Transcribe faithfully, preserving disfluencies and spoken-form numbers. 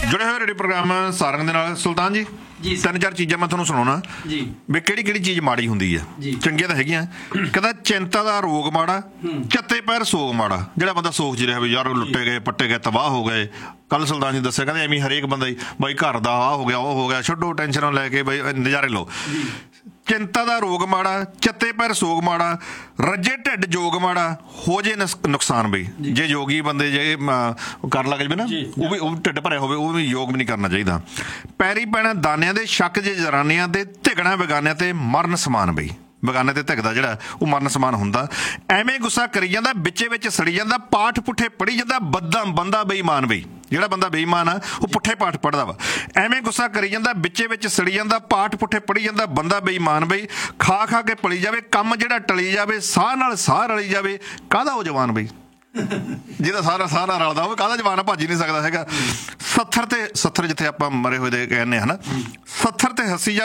जुड़े हुए radio programme Sarang दे नाल सुल्तान जी जी तीन चार चीज़ां मैं तुहानूं सुणाउणा जी भी किहड़ी किहड़ी चीज़ माड़ी हुंदी है जी। चंगियां तां हैगियां कहंदा चिंता दा रोग माड़ा चत्ते पैर सोग माड़ा जिहड़ा बंदा सोच च रहा भी यार लुट्टे गए पट्टे गए तबाह हो गए कल सुल्तान जी दस्सिया कहंदे एवें हरेक बंदा ही बई घर दा आ हो गया वो हो गया छड्डो टेंशनां लैके बई नज़ारे लो चिंता दा रोग माड़ा चत्ते पैर सोग माड़ा रज्जे ढिड जोग माड़ा हो जे नुकसान बई जे योगी बंदे जे कर लग जाए ना वो भी ढिड भरिया होवे वो भी योग भी नहीं करना चाहिए पैरी पैना दानियां दे शक जे जरानियां ते धिगਣਾ बेगानियां ते मਰਨ समान बई बेगाने ते धिगदा ਜਿਹੜਾ ਉਹ ਮਰਨ ਸਮਾਨ ਹੁੰਦਾ ਐਵੇਂ ਗੁੱਸਾ ਕਰੀ ਜਾਂਦਾ ਵਿੱਚੇ ਵਿੱਚ ਸੜੀ ਜਾਂਦਾ ਪਾਠ ਪੁੱਠੇ ਪੜੀ ਜਾਂਦਾ ਬੱਦਾ ਬੰਦਾ ਬੇਈਮਾਨ ਬਈ ਜਿਹੜਾ ਬੰਦਾ ਬੇਈਮਾਨ ਆ ਉਹ ਪੁੱਠੇ ਪਾਠ ਪੜਦਾ ਵਾ ਐਵੇਂ ਗੁੱਸਾ ਕਰੀ ਜਾਂਦਾ ਵਿੱਚੇ ਵਿੱਚ ਸੜੀ ਜਾਂਦਾ ਪਾਠ ਪੁੱਠੇ ਪੜੀ ਜਾਂਦਾ ਬੰਦਾ ਬੇਈਮਾਨ ਬਈ ਖਾ ਖਾ ਕੇ ਪਲੀ ਜਾਵੇ ਕੰਮ ਜਿਹੜਾ ਟਲੀ ਜਾਵੇ ਸਾਹ ਨਾਲ ਸਾਹ ਰਲੀ ਜਾਵੇ ਕਾਹਦਾ ਉਹ ਜਵਾਨ ਬਈ ਜਿਹਦਾ ਸਾਰਾ ਸਾਰਾ ਰਲਦਾ ਹੋਵੇ ਕਾਹਦਾ ਜਵਾਨ ਭੱਜ ਹੀ ਨਹੀਂ ਸਕਦਾ ਹੈਗਾ ਸੱਥਰ ਤੇ ਸੱਥਰ ਜਿੱਥੇ ਆਪਾਂ ਮਰੇ ਹੋਏ ਦੇ ਕਹਿੰਦੇ ਹਨਾ ਸੱਥਰ ਤੇ ਹੱਸੀ